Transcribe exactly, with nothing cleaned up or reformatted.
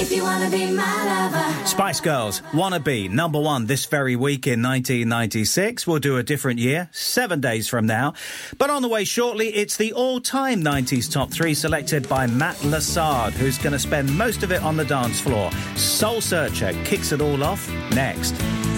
If you wanna be my lover. Spice Girls, Wanna Be, number one this very week in nineteen ninety-six. We'll do a different year, seven days from now. But on the way shortly, it's the all-time nineties top three selected by Matt Lassard, who's going to spend most of it on the dance floor. Soul Searcher kicks it all off next.